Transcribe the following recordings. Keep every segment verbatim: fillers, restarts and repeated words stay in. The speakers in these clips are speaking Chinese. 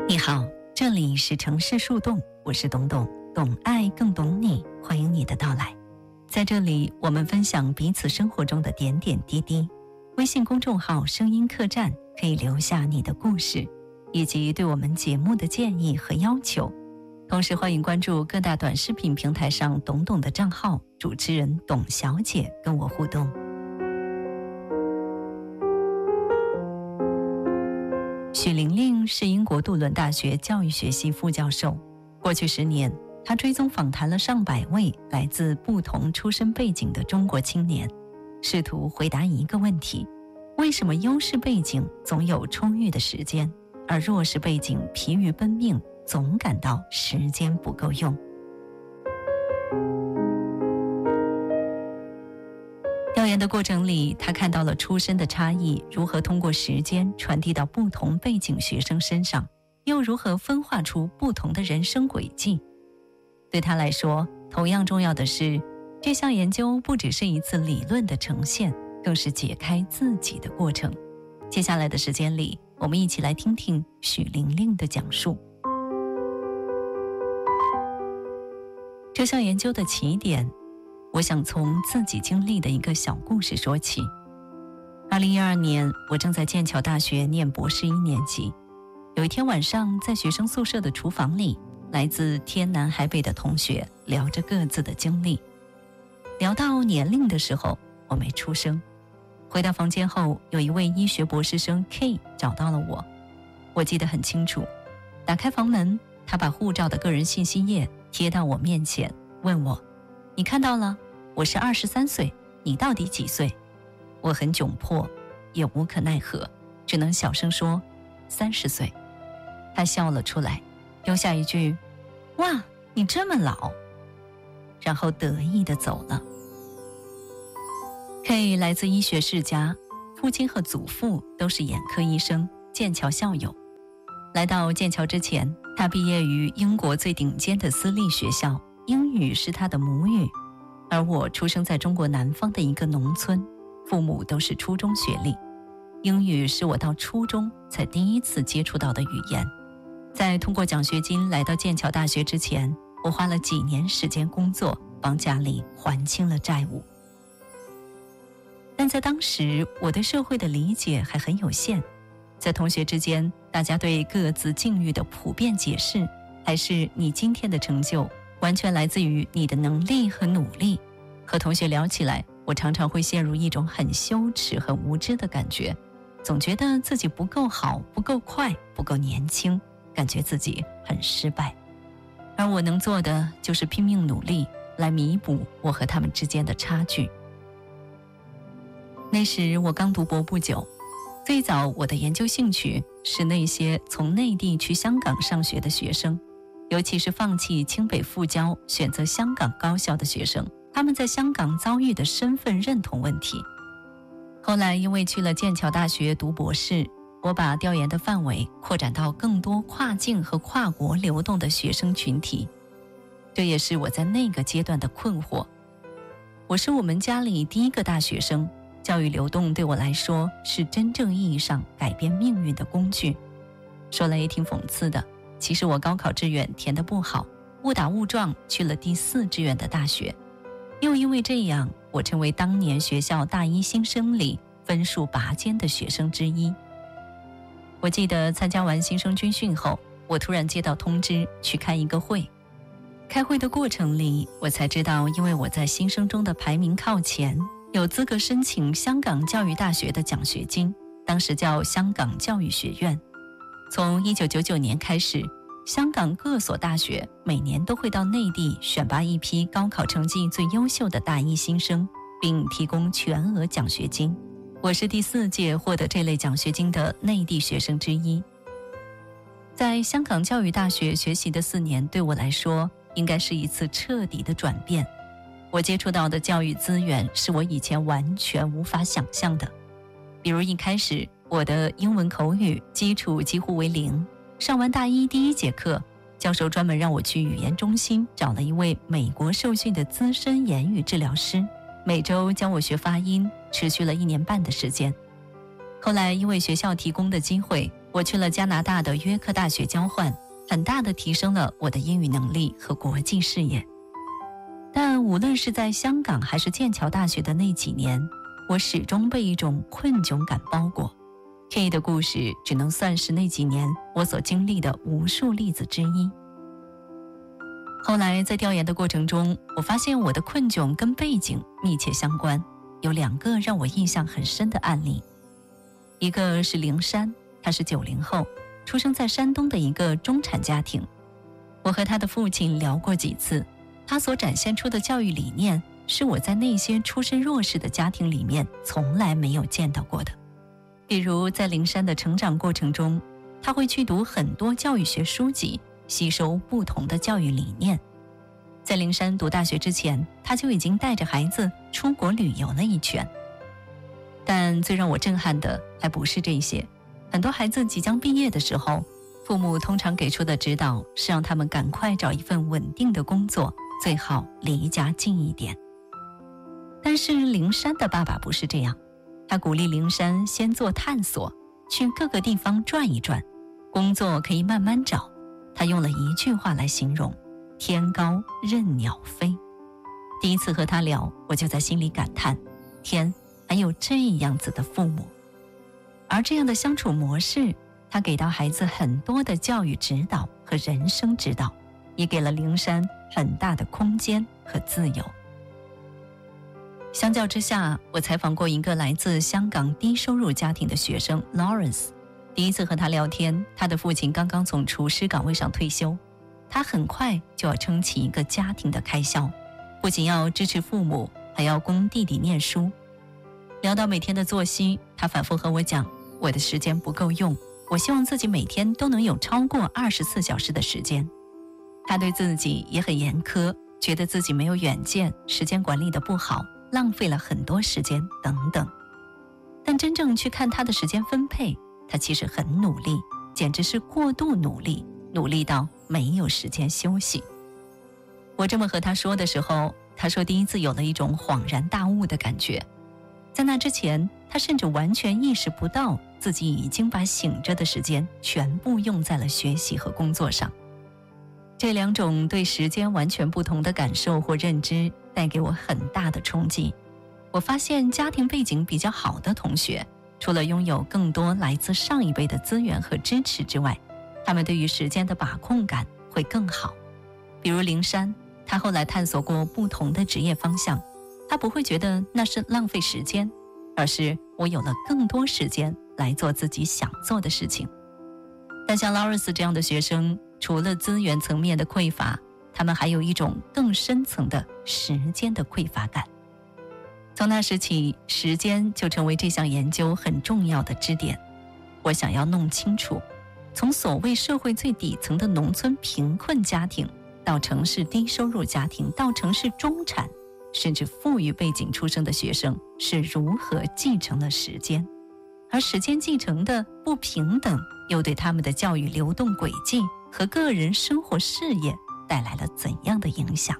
你好，这里是城市树洞，我是董董，懂爱更懂你，欢迎你的到来。在这里，我们分享彼此生活中的点点滴滴。微信公众号声音客栈可以留下你的故事，以及对我们节目的建议和要求。同时欢迎关注各大短视频平台上董董的账号，主持人董小姐跟我互动。许玲玲是英国杜伦大学教育学系副教授。过去十年，她追踪访谈了上百位来自不同出身背景的中国青年，试图回答一个问题：为什么优势背景总有充裕的时间，而弱势背景疲于奔命，总感到时间不够用？调研的过程里，他看到了出身的差异如何通过时间传递到不同背景学生身上，又如何分化出不同的人生轨迹。对他来说，同样重要的是，这项研究不只是一次理论的呈现，更是解开自己的过程。接下来的时间里，我们一起来听听许玲玲的讲述。这项研究的起点，我想从自己经历的一个小故事说起。二零一二年，我正在剑桥大学念博士一年级。有一天晚上，在学生宿舍的厨房里，来自天南海北的同学聊着各自的经历。聊到年龄的时候，我没出声。回到房间后，有一位医学博士生 K 找到了我。我记得很清楚，打开房门，他把护照的个人信息页贴到我面前，问我：你看到了，我是二十三岁，你到底几岁？我很窘迫，也无可奈何，只能小声说三十岁。他笑了出来，丢下一句：哇，你这么老，然后得意地走了。 K 来自医学世家，父亲和祖父都是眼科医生，剑桥校友。来到剑桥之前，他毕业于英国最顶尖的私立学校，英语是他的母语。而我出生在中国南方的一个农村，父母都是初中学历，英语是我到初中才第一次接触到的语言。在通过奖学金来到剑桥大学之前，我花了几年时间工作，帮家里还清了债务。但在当时，我对社会的理解还很有限，在同学之间，大家对各自境遇的普遍解释，还是你今天的成就完全来自于你的能力和努力。和同学聊起来，我常常会陷入一种很羞耻、很无知的感觉，总觉得自己不够好、不够快、不够年轻，感觉自己很失败。而我能做的就是拼命努力，来弥补我和他们之间的差距。那时我刚读博不久，最早我的研究兴趣是那些从内地去香港上学的学生，尤其是放弃清北复交选择香港高校的学生，他们在香港遭遇的身份认同问题。后来因为去了剑桥大学读博士，我把调研的范围扩展到更多跨境和跨国流动的学生群体，这也是我在那个阶段的困惑。我是我们家里第一个大学生，教育流动对我来说是真正意义上改变命运的工具。说来也挺讽刺的，其实我高考志愿填得不好，误打误撞去了第四志愿的大学，又因为这样，我成为当年学校大一新生里分数拔尖的学生之一。我记得参加完新生军训后，我突然接到通知去开一个会。开会的过程里，我才知道，因为我在新生中的排名靠前，有资格申请香港教育大学的奖学金，当时叫香港教育学院。从一九九九年开始，香港各所大学每年都会到内地选拔一批高考成绩最优秀的大一新生，并提供全额奖学金。我是第四届获得这类奖学金的内地学生之一。在香港教育大学学习的四年，对我来说应该是一次彻底的转变。我接触到的教育资源是我以前完全无法想象的。比如一开始，我的英文口语基础几乎为零，上完大一第一节课，教授专门让我去语言中心找了一位美国受训的资深言语治疗师，每周教我学发音，持续了一年半的时间。后来因为学校提供的机会， 我去了加拿大的约克大学交换，很大的提升了我的英语能力和国际视野。但无论是在香港还是剑桥大学的那几年，我始终被一种困窘感包裹。K 的故事只能算是那几年我所经历的无数例子之一。后来在调研的过程中，我发现我的困窘跟背景密切相关，有两个让我印象很深的案例。一个是灵珊，他是九零后，出生在山东的一个中产家庭。我和他的父亲聊过几次，他所展现出的教育理念是我在那些出身弱势的家庭里面从来没有见到过的。比如在灵珊的成长过程中，他会去读很多教育学书籍，吸收不同的教育理念。在灵珊读大学之前，他就已经带着孩子出国旅游了一圈。但最让我震撼的还不是这些，很多孩子即将毕业的时候，父母通常给出的指导是让他们赶快找一份稳定的工作，最好离家近一点。但是灵珊的爸爸不是这样，他鼓励灵珊先做探索，去各个地方转一转，工作可以慢慢找。他用了一句话来形容：天高任鸟飞。第一次和他聊，我就在心里感叹，天，还有这样子的父母。而这样的相处模式，他给到孩子很多的教育指导和人生指导，也给了灵珊很大的空间和自由。相较之下，我采访过一个来自香港低收入家庭的学生 Lawrence。 第一次和他聊天，他的父亲刚刚从厨师岗位上退休，他很快就要撑起一个家庭的开销，不仅要支持父母，还要供弟弟念书。聊到每天的作息，他反复和我讲，我的时间不够用，我希望自己每天都能有超过二十四小时的时间。他对自己也很严苛，觉得自己没有远见，时间管理得不好，浪费了很多时间等等。但真正去看他的时间分配，他其实很努力，简直是过度努力，努力到没有时间休息。我这么和他说的时候，他说第一次有了一种恍然大悟的感觉。在那之前，他甚至完全意识不到自己已经把醒着的时间全部用在了学习和工作上。这两种对时间完全不同的感受或认知带给我很大的冲击。我发现家庭背景比较好的同学，除了拥有更多来自上一辈的资源和支持之外，他们对于时间的把控感会更好。比如灵珊，她后来探索过不同的职业方向，她不会觉得那是浪费时间，而是我有了更多时间来做自己想做的事情。但像 Lawrence 这样的学生，除了资源层面的匮乏，他们还有一种更深层的时间的匮乏感。从那时起，时间就成为这项研究很重要的支点。我想要弄清楚，从所谓社会最底层的农村贫困家庭，到城市低收入家庭，到城市中产，甚至富裕背景出生的学生是如何继承了时间，而时间继承的不平等又对他们的教育流动轨迹和个人生活事业带来了怎样的影响。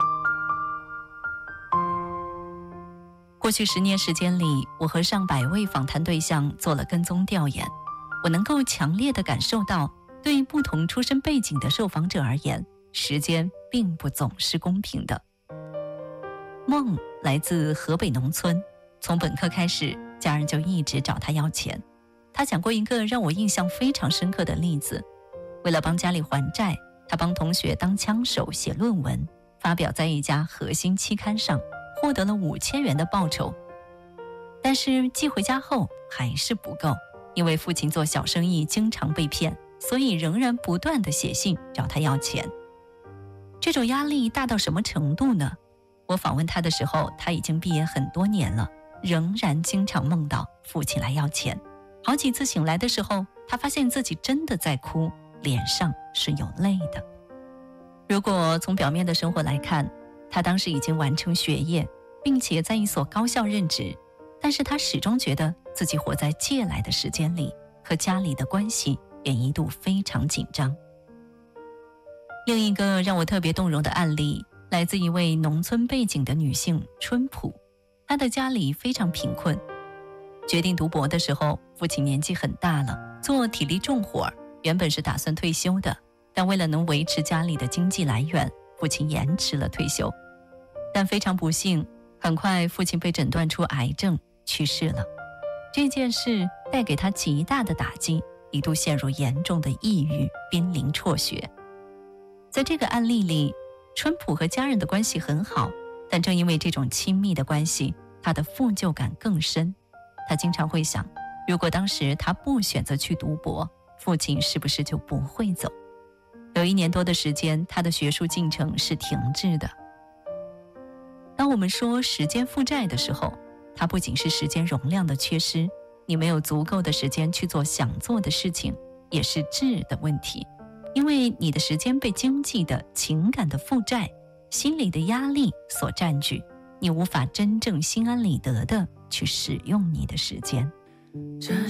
过去十年时间里，我和上百位访谈对象做了跟踪调研，我能够强烈地感受到，对于不同出身背景的受访者而言，时间并不总是公平的。梦来自河北农村，从本科开始，家人就一直找他要钱。他讲过一个让我印象非常深刻的例子，为了帮家里还债，他帮同学当枪手写论文，发表在一家核心期刊上，获得了五千元的报酬。但是寄回家后还是不够，因为父亲做小生意经常被骗，所以仍然不断地写信找他要钱。这种压力大到什么程度呢？我访问他的时候，他已经毕业很多年了，仍然经常梦到父亲来要钱。好几次醒来的时候，他发现自己真的在哭，脸上是有泪的。如果从表面的生活来看，他当时已经完成学业，并且在一所高校任职，但是他始终觉得自己活在借来的时间里，和家里的关系也一度非常紧张。另一个让我特别动容的案例，来自一位农村背景的女性春普。她的家里非常贫困， 决定读博的时候，父亲年纪很大了，做体力重活，原本是打算退休的，但为了能维持家里的经济来源，父亲延迟了退休。但非常不幸，很快父亲被诊断出癌症，去世了。这件事带给他极大的打击，一度陷入严重的抑郁，濒临辍学。在这个案例里，春普和家人的关系很好，但正因为这种亲密的关系，他的负疚感更深。他经常会想，如果当时他不选择去读博，父亲是不是就不会走？有一年多的时间，他的学术进程是停滞的。当我们说时间负债的时候，它不仅是时间容量的缺失，你没有足够的时间去做想做的事情，也是质的问题。因为你的时间被经济的、情感的负债、心理的压力所占据，你无法真正心安理得地去使用你的时间。 这